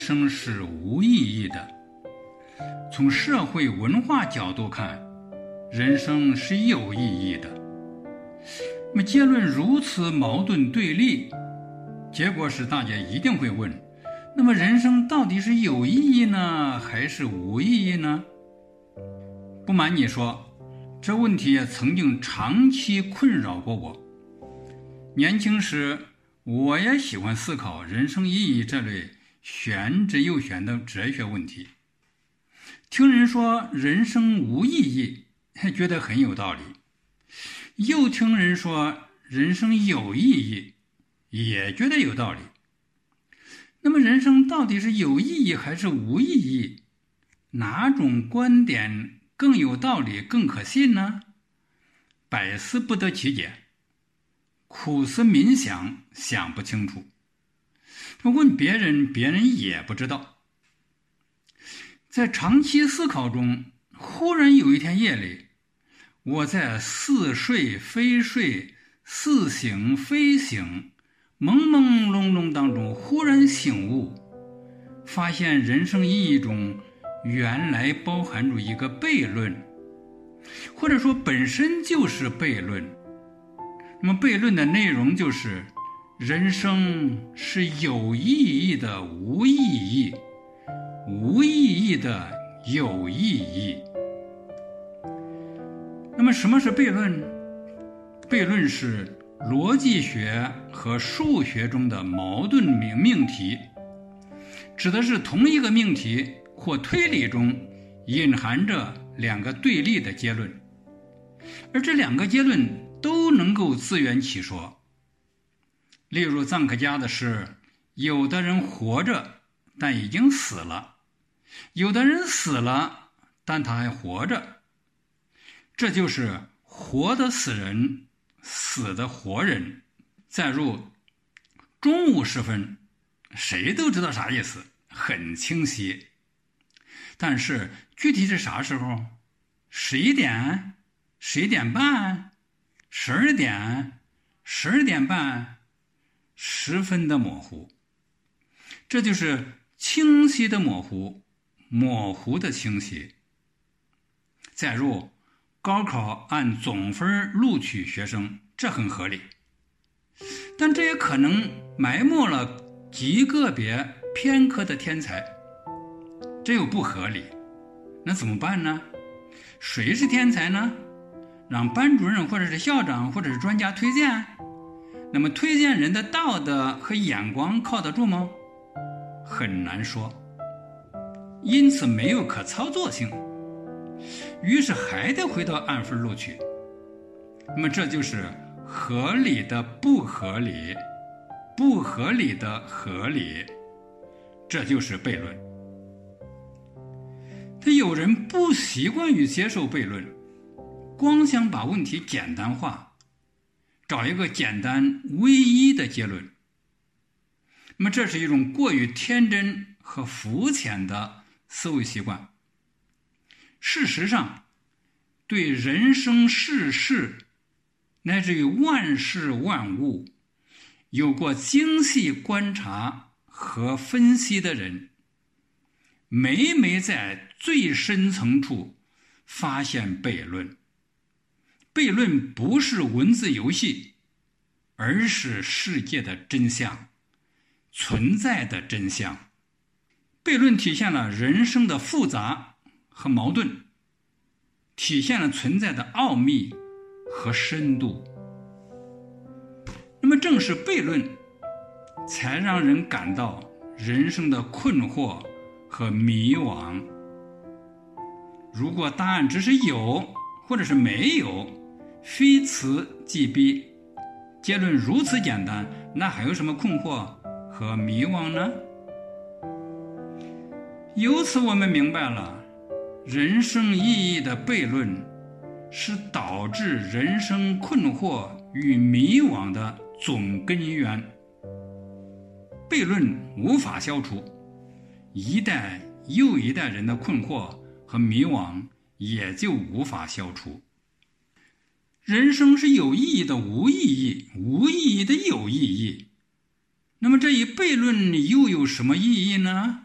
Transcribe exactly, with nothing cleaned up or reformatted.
生是无意义的。从社会文化角度看，人生是有意义的。那么结论如此矛盾对立，结果是大家一定会问，那么人生到底是有意义呢，还是无意义呢？不瞒你说，这问题也曾经长期困扰过我。年轻时我也喜欢思考人生意义这类玄之又玄的哲学问题。听人说人生无意义，觉得很有道理；又听人说人生有意义，也觉得有道理。那么人生到底是有意义还是无意义？哪种观点更有道理、更可信呢？百思不得其解，苦思冥想，想不清楚。问别人，别人也不知道。在长期思考中，忽然有一天夜里，我在似睡非睡、似醒非醒、朦朦胧胧当中忽然醒悟，发现人生意义中原来包含着一个悖论，或者说本身就是悖论。那么悖论的内容就是人生是有意义的无意义，无意义的有意义。那么什么是悖论？悖论是逻辑学和数学中的矛盾命题，指的是同一个命题或推理中隐含着两个对立的结论，而这两个结论都能够自圆其说。例如臧克家的是，有的人活着但已经死了，有的人死了但他还活着，这就是活的死人，死的活人。再入中午时分，谁都知道啥意思，很清晰。但是具体是啥时候？十一点、十一点半、十二点、十二点半，十分的模糊。这就是清晰的模糊，模糊的清晰。再入高考按总分录取学生，这很合理，但这也可能埋没了极个别偏科的天才，这又不合理。那怎么办呢？谁是天才呢？让班主任或者是校长或者是专家推荐？那么推荐人的道德和眼光靠得住吗？很难说，因此没有可操作性，于是还得回到按分录取。那么这就是合理的不合理，不合理的合理，这就是悖论。但有人不习惯于接受悖论，光想把问题简单化，找一个简单唯一的结论。那么这是一种过于天真和肤浅的思维习惯。事实上，对人生世事乃至于万事万物有过精细观察和分析的人，每每在最深层处发现悖论。悖论不是文字游戏，而是世界的真相，存在的真相。悖论体现了人生的复杂和矛盾，体现了存在的奥秘和深度。那么正是悖论，才让人感到人生的困惑和迷惘。如果答案只是有或者是没有，非此即彼，结论如此简单，那还有什么困惑和迷惘呢？由此我们明白了，人生意义的悖论是导致人生困惑与迷惘的总根源。悖论无法消除，一代又一代人的困惑和迷惘也就无法消除。人生是有意义的无意义，无意义的有意义。那么这一悖论又有什么意义呢？